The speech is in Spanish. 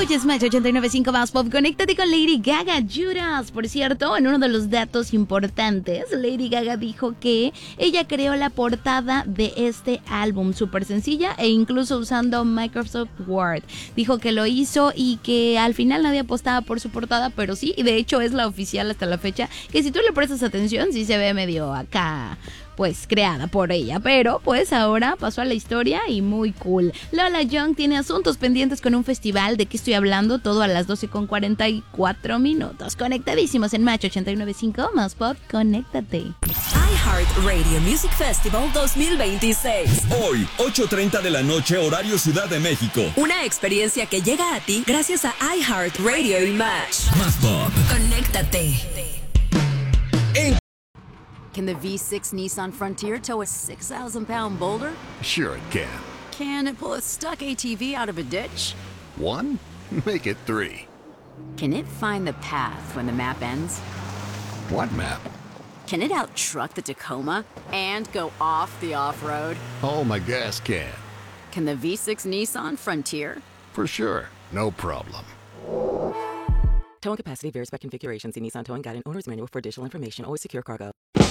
Escuches Match 89.5 más Pop. Conéctate con Lady Gaga. Judas, por cierto, en uno de los datos importantes, Lady Gaga dijo que ella creó la portada de este álbum, súper sencilla e incluso usando Microsoft Word. Dijo que lo hizo y que al final nadie apostaba por su portada, pero sí, y de hecho es la oficial hasta la fecha, que si tú le prestas atención, sí se ve medio acá, pues creada por ella, pero pues ahora pasó a la historia y muy cool. Lola Young tiene asuntos pendientes con un festival. ¿De qué estoy hablando? Todo a las 12:44. Conectadísimos en Match 89.5 más Pop. Conéctate. iHeartRadio Music Festival 2026. Hoy, 8:30 de la noche, horario Ciudad de México. Una experiencia que llega a ti gracias a iHeartRadio y Match. Más Pop. Conéctate. Can the V6 Nissan Frontier tow a 6,000-pound boulder? Sure it can. Can it pull a stuck ATV out of a ditch? 1? Make it 3. Can it find the path when the map ends? What map? Can it out-truck the Tacoma and go off the off-road? Oh, my gas can. Can the V6 Nissan Frontier? For sure. No problem. Towing capacity varies by configuration. See Nissan Towing Guide and Owner's Manual for additional information. Always secure cargo.